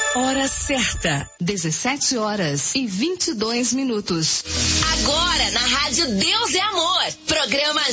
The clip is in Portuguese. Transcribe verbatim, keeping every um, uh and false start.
Hora certa, dezessete horas e vinte e dois minutos. Agora na Rádio Deus é Amor, programa